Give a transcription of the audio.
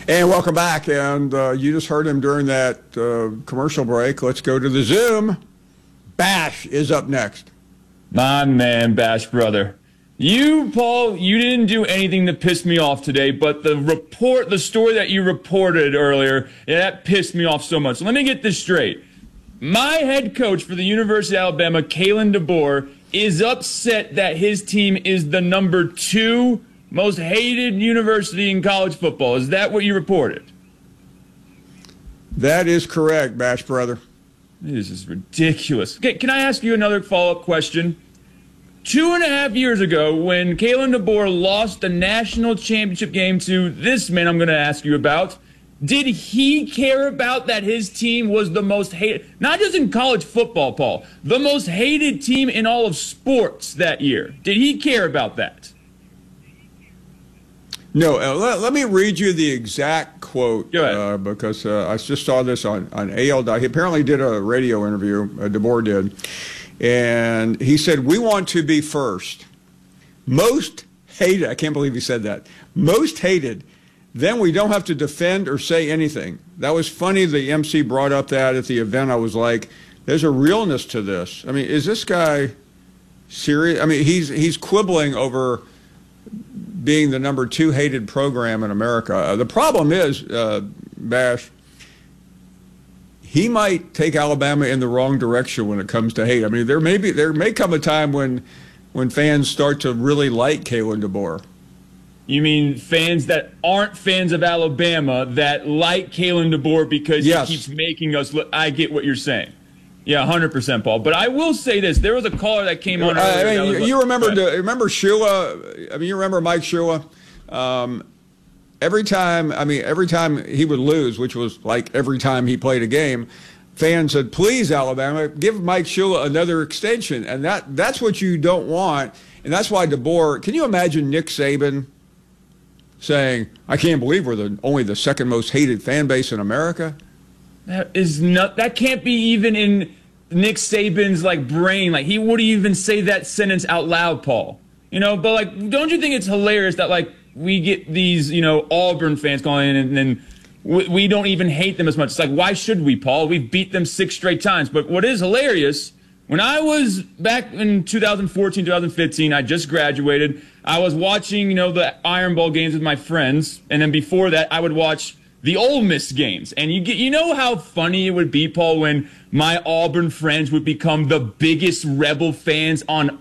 And welcome back. And you just heard him during that commercial break. Let's go to the Zoom. Bash is up next. My man, Bash brother. You, Paul, you didn't do anything to piss me off today, but the story that you reported earlier, that pissed me off so much. So let me get this straight. My head coach for the University of Alabama, Kalen DeBoer, is upset that his team is the number 2 most hated university in college football. Is that what you reported? That is correct, Bash brother. This is ridiculous. Okay, can I ask you another follow-up question? 2.5 years ago, when Kalen DeBoer lost the national championship game to this man I'm going to ask you about, did he care about that his team was the most hated, not just in college football, Paul, the most hated team in all of sports that year? Did he care about that? No, let me read you the exact quote because I just saw this on AL. He apparently did a radio interview, DeBoer did, and he said, "We want to be first, most hated." I can't believe he said that. Most hated. Then we don't have to defend or say anything. That was funny. The MC brought up that at the event. I was like, "There's a realness to this." I mean, is this guy serious? I mean, he's quibbling over being the number 2 hated program in America. The problem is, Bash, he might take Alabama in the wrong direction when it comes to hate. I mean, there may come a time when fans start to really like Kalen DeBoer. You mean fans that aren't fans of Alabama that like Kalen DeBoer because he keeps making us look? I get what you're saying. Yeah, 100%, Paul. But I will say this: there was a caller that came on earlier. I mean, you remember Shula? I mean, you remember Mike Shula? Every time he would lose, which was like every time he played a game, fans said, "Please, Alabama, give Mike Shula another extension." And that's what you don't want. And that's why DeBoer. Can you imagine Nick Saban saying, "I can't believe we're only the second most hated fan base in America"? That can't be even in Nick Saban's brain. Like, he wouldn't even say that sentence out loud, Paul. You know, but don't you think it's hilarious that we get these, Auburn fans calling in and then we don't even hate them as much? It's like, why should we, Paul? We've beat them 6 straight times. But what is hilarious, when I was back in 2014, 2015, I just graduated. I was watching, the Iron Bowl games with my friends. And then before that, I would watch the Ole Miss games. And you know how funny it would be, Paul, when my Auburn friends would become the biggest Rebel fans on